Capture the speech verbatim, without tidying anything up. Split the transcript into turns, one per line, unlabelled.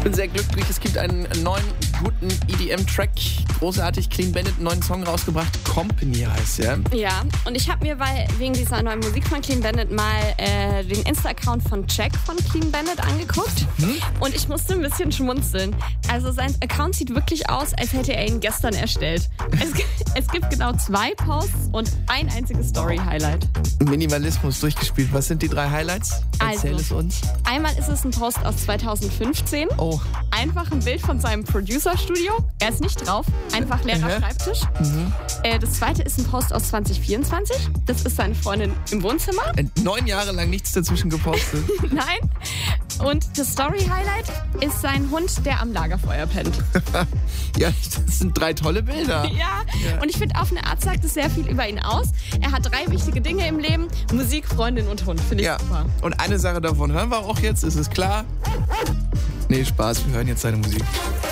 bin sehr glücklich. Es gibt einen neuen, guten E D M-Track. Großartig. Clean Bandit, einen neuen Song rausgebracht. Company heißt er.
Ja, und ich habe mir weil, wegen dieser neuen Musik von Clean Bandit mal äh, den Insta-Account von Jack von Clean Bandit angeguckt. Hm? Und ich musste ein bisschen schmunzeln. Also sein Account sieht wirklich aus, als hätte er ihn gestern erstellt. Es, es gibt genau zwei Posts und ein einziges Story-Highlight.
Minimalismus durchgespielt. Was sind die drei Highlights? Erzähl
also,
es uns.
Einmal ist es ein Post aus zweitausendfünfzehn.
Oh.
Einfach ein Bild von seinem Producer-Studio. Er ist nicht drauf. Einfach leerer
Aha.
Schreibtisch.
Mhm.
Äh, das zweite ist ein Post aus zwanzig vierundzwanzig. Das ist seine Freundin im Wohnzimmer.
Äh, Neun Jahre lang nichts dazwischen gepostet.
Nein. Und das Story-Highlight ist sein Hund, der am Lagerfeuer pennt.
Ja, das sind drei tolle Bilder.
Ja.
Ja.
Und ich finde, auf eine Art sagt es sehr viel über ihn aus. Er hat drei wichtige Dinge im Leben. Musik, Freundin und Hund. Finde ich
Ja.
super.
Und eine Sache davon hören wir auch jetzt, ist es klar? Nee, Spaß, wir hören jetzt seine Musik.